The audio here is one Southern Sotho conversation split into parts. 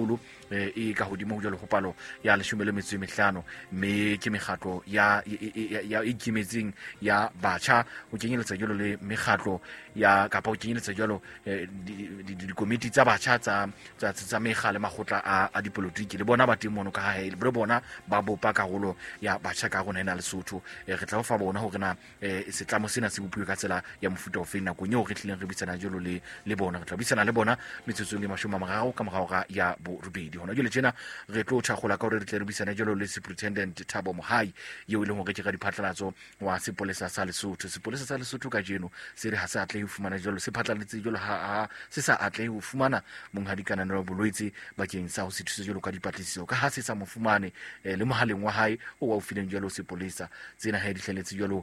haholo e ka hodimo ho jwale ho palo ya 15 mme ke mekgatlo ya ikemetseng ya batjha ho kenyeletsa jwalo le mekgatlo ya kapa ho kenyeletsa jwalo dikomiti tsa batjha tsa mekga le makgotla a dipolotiki le bona ba teng mono ka ha le bona ba bopa karolo ya batjha ka rona ena Lesotho. Re tla ho fa bona hore na setlamo sena se bopuwe ka tsela ya mofuta ofe nakong eo re tlileng re bisana jwalo le bona. Re tla bisana le bona metsotsong le 30 ka morao ya borobedi. Hona jwale tjena re tlo thakgola ka hore re tle re bisana jwalo le Superintendent Thabo Mohai eo e leng hore ke ga diphatlalatso wa sepolesa sa Lesotho. Sepolesa sa Lesotho ka jeno se re ha se atle ho fumana jwalo se phatlaletse jwalo ha se sa atle ho fumana monghadikanano wa bolwetse bakeng sa ho se thuse jwalo ka dipatlisiso ka ha se sa mo fumane le mohaleng wa hae o wa o fileng jwalo sepolesa tsena ha di hleletse jwalo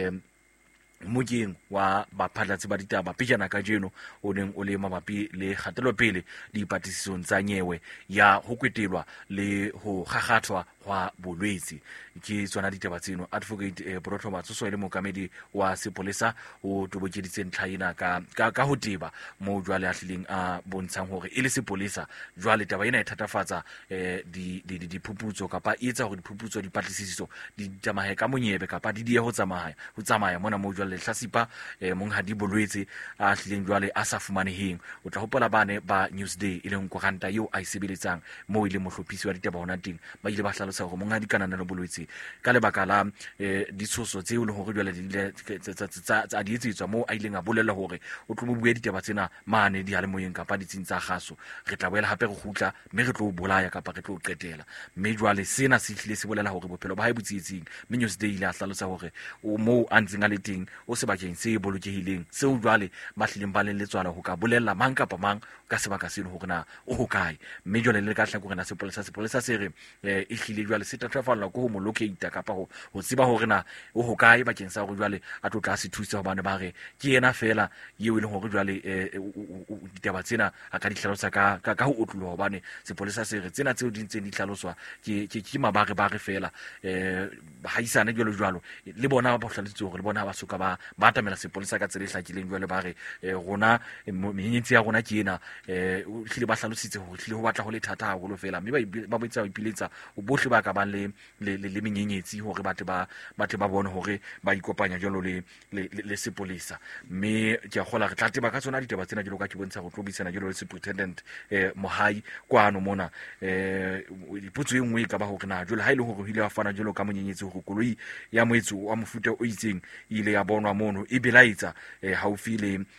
mokeng wa baphatlatsi ba ditaba pejana ka jeno o neng o le mabapi le kgatelopele dipatisisong tsa nyewe ya ho kwetelwa le ho gagathwa wa bolwetse. Ke tsona ditaba tseno Advocate Borotho Matsoso le mokamedi wa sepolesa o tobokeditse ntlhaina ka ho teba mo jwale a hlileng a bontshang hore e le sepolesa jwale taba ena e thatafatsa diphuputso kapa etsa hore diphuputso dipatlisiso di tsamaye ka monyebe kapa di die ho tsamaya mona mo jwale hlasipa monghadi bolwetse a hlileng jwale a sa fumaneheng. O tla hopola bane ba Newsday e leng koranta eo a isebeletsang mo ile mohlophisi wa ditaba hona teng ba ile ba hlalosa hore monghadi kananelo bolwetse ka lebaka la ditshoso tseo le hore jwale tsa di etsetswa mo a ileng a bolella hore o tlo mo bua ditaba tsena mane di hale moyeng kapa ditsing tsa gaso re tla boela hape re khutla mme re tlo bolaya kapa re tlo qetela mme jwale sena se hlile se bolela hore bophelo ba hae botsietsing. mme Newsday ile a hlalosa hore o mo a ntseng a le teng o sebakeng se bolokehileng seo jwale ba hlileng ba letswala ho ka bolella mang kapa mang ka sebaka seno hore na o hokae. mme jwale le ka hlako rena sepolesa se re e hlile jwale se tatafalla ko ho mo locate kapa ho tsiba hore na o hokae bakeng sa hore jwale a tlo tla se thusa hobane ba re ke yena fela yeo e leng hore jwale ditaba tsena a ka di hlalosa ka ho otloha hobane sepolesa se re tsena tseo di ntseng di hlaloswa ke mabare fela ha isane jwalo le bona ba hlalositse hore le bona ba soka ba atamela sepolesa ka tsela e hlakileng jwale ba re rona menyenyetsi ya rona ke ena o hlile ba hlalositse hore hlile ho batla ho le thata haholo fela mme ba boitsa ba ipiletsa o bohle ba ka bang le menyenyetsi hore batho ba bone hore ba ikopanya jwalo le sepolesa. mme ke a gola re tla teba ka tsona ditaba tsena jalo ka ke bontsha go tlobisana jalo le Superintendent Mohai kwano mona dipotso e nngwe ka ba hore na jwale ha ile hore ho ile wa fana jalo ka monyenyetsi hore koloi ya moetso wa mofuta o itseng ile ya bonwa mono e belaitsa haufi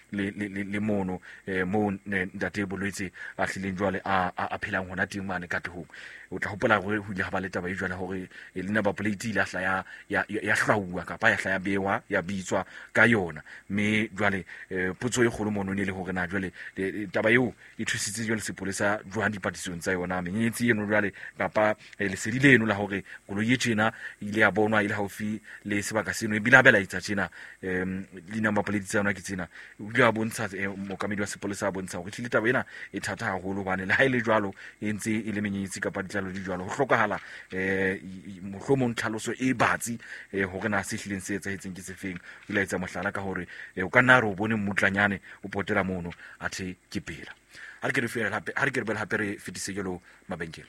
le mono mo ntate bolwetse a hlileng jwale a phelang hona teng mane ka tehong. O tla hopola hore ho ile ha ba le taba e jwale hore le number plate ile ahla ya hlauwa kapa ya hlaya bewa ya bitswa ka yona. mme jwale potso e kgolo mono ne le hore na jwale taba eo e thusitse jwale sepolesa jwang dipatisong tsa yona menyenyetsi eno jwale kapa lesedi leno la hore koloi e tjena ile ya bonwa ile haufi le sebaka seno e bila belaitsa tjena le number plate tsa yona ke tsena o ile a bontsha mokamedi wa sepolesa a bontsha hore tlile taba ena e thata haholo hobane le ha ile jwalo e ntse e le menyenyetsi kapa ditlalo di jwalo ho hlokahala mohlomong tlhaloso e batsi hore na se hlileng se etsahetseng ke sefeng. O ile a etsa mohlala ka hore o ka nna re o bone mmutlanyane o potela mono athe ke pela ha re ke re bela hape re fetise jalo mabenkele.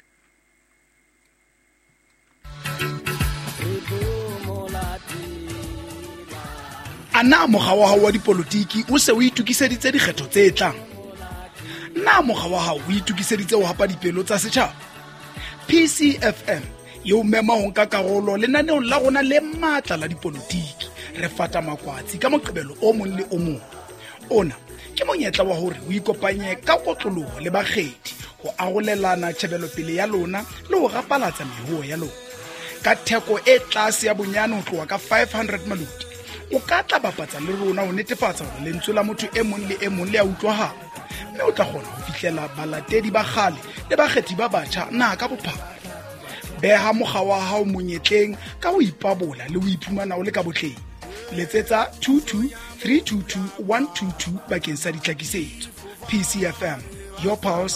Ana mokga wa hao wa dipolotiki o se o itukiseditse dikgetho tse tlang? Na mokga wa hao o itukiseditse ho hapa dipelo tsa setjhaba? PCFM yo mema ho nka karolo lenaneong la rona le matla la dipolotiki re fata makwatsi ka moqebelo o mong le o mong. Ona ke monyetla wa hore o ikopanye ka kotloloho le bakgethi ho arolelana tjhebelopele ya lona le ho rapalatsa mehuo ya lona ka theko e tlase ya bonyane ho tloha ka 500 maluti. O ka tla bapatsa le rona ho netefatsa hore lentswe la motho e mong le e mong le a utlwahala, mme o tla kgona ho fihlela balatedi ba kgale le bakgethi ba batjha na ka bophara. Beha mokga wa hao monyetleng ka ho ipabola le ho iphumana o le ka botleng. Letsetsa 22 322 122 bakeng sa ditlhakisetso. PCFM, your pulse,